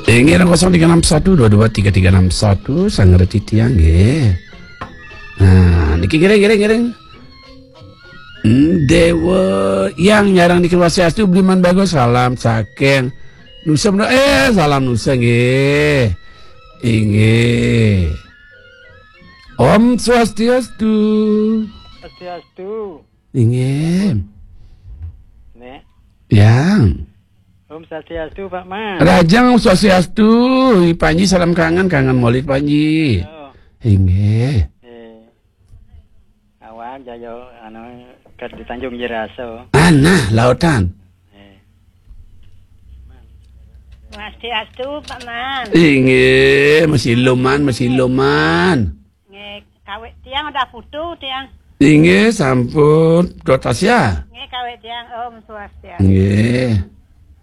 Ngira 0361223361 sangar titiang nggih. Nah, niki giring. Dewa yang nyarang di Swastiastu Bliman bagus salam saking Nusa salam Nusa nggih. Inggih. Om Swastiastu. Swastiastu. Inggih. Nek. Yang. Om Swastiastu Pak Man. Rajang Om Swastiastu. Panji salam kangen Maulid Panji. Oh. Inggih. Awak jayo ker di Tanjung Jeraso. Nah, lautan. Swastiastu Pak Man. Inggih, masih luman. Nggih, kawit tiang udah putu tiang. Inggih, sampun dotas ya. Nggih, kawit tiang Om Swastiastu. Nggih.